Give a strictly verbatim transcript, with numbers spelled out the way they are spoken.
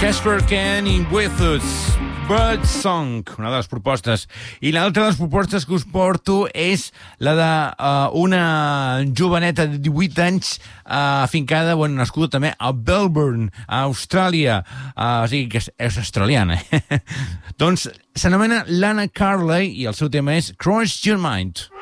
Casper Can i With Us, Bird Song, una de les propostes. I l'altra de les propostes que us porto és la d'una uh, joveneta de divuit anys uh, afincada, bueno, nascuda també a Melbourne, a Austràlia. Uh, o sigui que és, és australiana. Doncs s'anomena Lana Carley i el seu tema és Cross Your Mind.